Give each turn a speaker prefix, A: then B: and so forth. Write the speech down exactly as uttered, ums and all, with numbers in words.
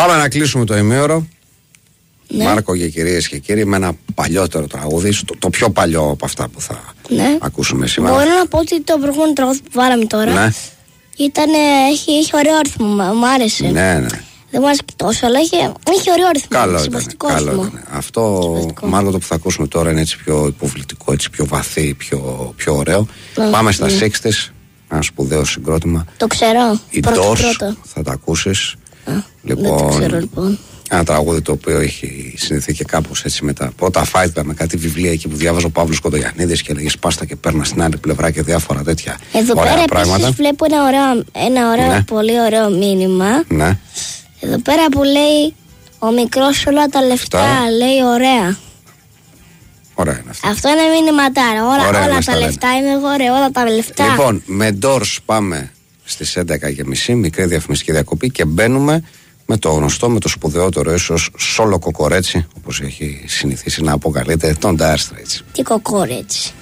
A: Πάμε να κλείσουμε το ημίωρο.
B: Ναι.
A: Μάρκο και κυρίες και κύριοι, με ένα παλιότερο τραγούδι, το, το πιο παλιό από αυτά που θα
B: ναι.
A: ακούσουμε σήμερα.
B: Μπορώ να πω ότι το προηγούμενο τραγούδι που βάλαμε τώρα
A: ναι.
B: ήταν, έχει, έχει ωραίο ρυθμό, μου άρεσε.
A: Ναι, ναι.
B: Δεν μου άρεσε και τόσο, αλλά είχε, είχε ωραίο ρυθμό.
A: Καλό ήταν. Καλό ήταν. Αυτό, μάλλον το που θα ακούσουμε τώρα είναι έτσι πιο υποβλητικό, έτσι πιο βαθύ, πιο, πιο ωραίο. Ναι, Πάμε στα
B: ναι.
A: εξήντα, ένα σπουδαίο συγκρότημα.
B: Το ξέρω.
A: Η
B: πρώτο,
A: Doors,
B: πρώτο.
A: θα τα ακούσεις.
B: Α,
A: λοιπόν,
B: δεν το ξέρω λοιπόν.
A: Ένα τραγούδι το οποίο έχει συνδεθεί και κάπως έτσι με τα πρώτα φάιτ με κάτι βιβλία εκεί που διάβαζε ο Παύλος Κοντογιαννίδης και έλεγε σπάστα και παίρνα στην άλλη πλευρά και διάφορα τέτοια
B: Εδώ
A: ωραία
B: πέρα
A: πράγματα.
B: επίσης βλέπω ένα ωραίο, ένα ωραίο
A: ναι.
B: πολύ ωραίο μήνυμα.
A: Ναι.
B: Εδώ πέρα που λέει ο μικρός όλα τα λεφτά,
A: Αυτά.
B: λέει ωραία.
A: Ωραία είναι αυτό.
B: Αυτό είναι μήνυματάρα. Όλα,
A: Ωραία,
B: όλα
A: μας
B: τα
A: τα
B: λεφτά είναι ωραία, όλα τα λεφτά.
A: Λοιπόν, με Doors πάμε στις έντεκα και μισή, μικρή διαφημιστική διακοπή και μπαίνουμε με το γνωστό, με το σπουδαιότερο ίσως σόλο κοκορέτσι, όπως έχει συνηθίσει να αποκαλείται, τον Dire Straits.
B: Τι κοκόρετσι.